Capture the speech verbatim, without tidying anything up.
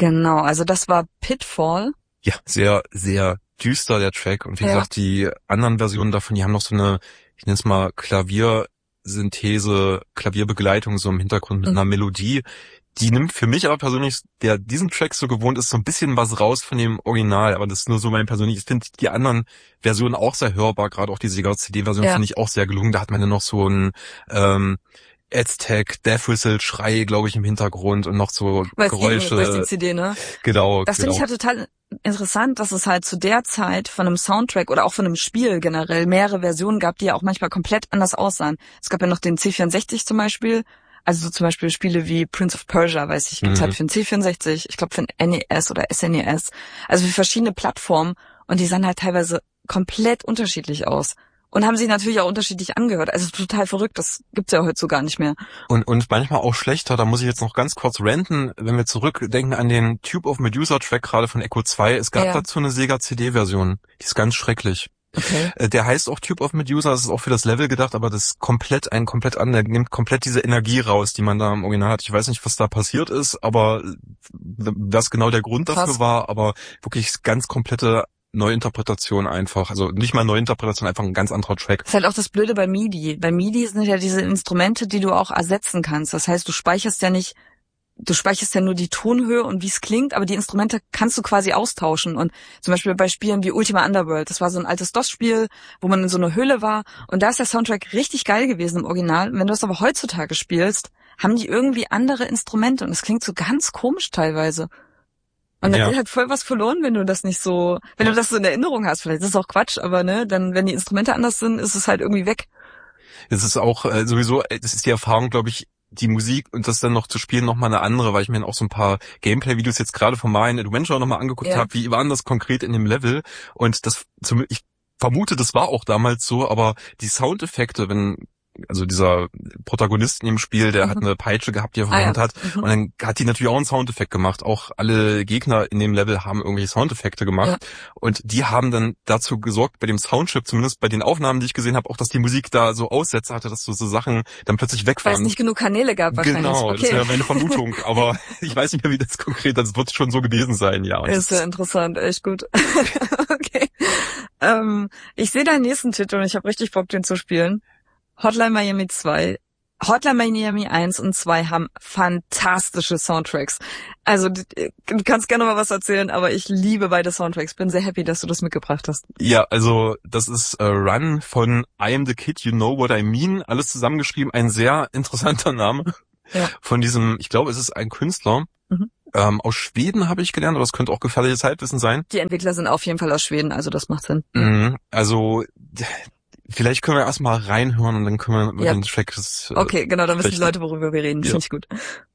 Genau, also das war Pitfall. Ja, sehr, sehr düster der Track. Und wie Ja. gesagt, die anderen Versionen davon, die haben noch so eine, ich nenne es mal Klaviersynthese, Klavierbegleitung so im Hintergrund mit Mhm. einer Melodie. Die nimmt für mich aber persönlich, der diesen Track so gewohnt ist, so ein bisschen was raus von dem Original. Aber das ist nur so mein persönliches. Ich finde die anderen Versionen auch sehr hörbar. Gerade auch die Sega-C D-Version Ja. finde ich auch sehr gelungen. Da hat man ja noch so ein ähm, Aztec, Death Whistle, Schrei, glaube ich, im Hintergrund und noch so Weiß Geräusche. Die, weiß die C D, ne? Genau, Das genau. finde ich halt total interessant, dass es halt zu der Zeit von einem Soundtrack oder auch von einem Spiel generell mehrere Versionen gab, die ja auch manchmal komplett anders aussahen. Es gab ja noch den C vierundsechzig zum Beispiel. Also so zum Beispiel Spiele wie Prince of Persia, weiß ich, gibt's Mhm. halt für den C vierundsechzig, ich glaube für den N E S oder S N E S. Also für verschiedene Plattformen und die sahen halt teilweise komplett unterschiedlich aus. Und haben sich natürlich auch unterschiedlich angehört. Also total verrückt, das gibt's ja heute so gar nicht mehr. Und, und manchmal auch schlechter, da muss ich jetzt noch ganz kurz ranten, wenn wir zurückdenken an den Tube of Medusa Track gerade von Echo zwei. Es gab Ja. dazu eine Sega-C D-Version. Die ist ganz schrecklich. Okay. Äh, Der heißt auch Tube of Medusa, das ist auch für das Level gedacht, aber das ist komplett ein komplett an, der nimmt komplett diese Energie raus, die man da im Original hat. Ich weiß nicht, was da passiert ist, aber was genau der Grund dafür Krass. war, aber wirklich ganz komplette Neuinterpretation einfach. Also nicht mal Neuinterpretation, einfach ein ganz anderer Track. Das ist halt auch das Blöde bei MIDI. Bei MIDI sind ja diese Instrumente, die du auch ersetzen kannst. Das heißt, du speicherst ja nicht, du speicherst ja nur die Tonhöhe und wie es klingt, aber die Instrumente kannst du quasi austauschen. Und zum Beispiel bei Spielen wie Ultima Underworld, das war so ein altes DOS-Spiel, wo man in so einer Höhle war. Und da ist der Soundtrack richtig geil gewesen im Original. Wenn du es aber heutzutage spielst, haben die irgendwie andere Instrumente und es klingt so ganz komisch teilweise. Und dann Ja. geht halt voll was verloren, wenn du das nicht so, wenn du das so in Erinnerung hast. Vielleicht ist es auch Quatsch, aber ne, dann, wenn die Instrumente anders sind, ist es halt irgendwie weg. Es ist auch äh, sowieso, äh, das ist die Erfahrung, glaube ich, die Musik und das dann noch zu spielen nochmal eine andere, weil ich mir dann auch so ein paar Gameplay-Videos jetzt gerade von Mario Adventure nochmal angeguckt Ja. habe, wie waren das konkret in dem Level und das, zum, ich vermute, das war auch damals so, aber die Soundeffekte, wenn, also dieser Protagonist in dem Spiel, der Mhm. hat eine Peitsche gehabt, die er Ah, verwandt ja. hat Mhm. und dann hat die natürlich auch einen Soundeffekt gemacht, auch alle Gegner in dem Level haben irgendwelche Soundeffekte gemacht Ja. und die haben dann dazu gesorgt, bei dem Soundchip, zumindest bei den Aufnahmen, die ich gesehen habe, auch, dass die Musik da so Aussätze hatte, dass so, so Sachen dann plötzlich weg Weil es waren. nicht genug Kanäle gab wahrscheinlich. Genau, das Okay. wäre meine Vermutung, aber ich weiß nicht mehr, wie das konkret, das wird schon so gewesen sein, ja. Und Ist ja das- interessant, echt gut. Okay. Ähm, ich sehe deinen nächsten Titel und ich habe richtig Bock, den zu spielen. Hotline Miami zwei. Hotline Miami eins und zwei haben fantastische Soundtracks. Also du du kannst gerne mal was erzählen, aber ich liebe beide Soundtracks. Bin sehr happy, dass du das mitgebracht hast. Ja, also das ist äh, Run von I Am the Kid, You Know What I Mean, alles zusammengeschrieben, ein sehr interessanter Name Ja. von diesem, ich glaube, es ist ein Künstler, Mhm. ähm, aus Schweden habe ich gelernt, aber es könnte auch gefährliches Halbwissen sein. Die Entwickler sind auf jeden Fall aus Schweden, also das macht Sinn. Mhm. Also vielleicht können wir erstmal reinhören und dann können wir über Ja. den Track das, äh, Okay, genau, dann wissen die vielleicht- Leute, worüber wir reden. Ja. Finde ich gut.